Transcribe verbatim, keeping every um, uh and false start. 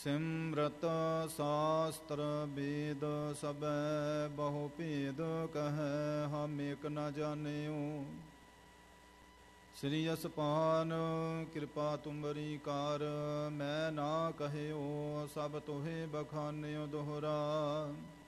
ਸਿਮਰਤ ਸਾਸਤਰ ਵੇਦ ਸਬੈ ਬਹੁ ਭੇਦ ਕਹੈ ਹਮ ਏਕ ਨ ਜਾਣਿਓ। ਸ੍ਰੀ ਅਸਪਾਨ ਕਿਰਪਾ ਤੁਮਰੀ ਕਾਰ ਮੈਂ ਨਾ ਕਹਿਓ ਸਭ ਤੋਹੇ ਬਖਾਨਿਓ ਦੋਹਰਾ।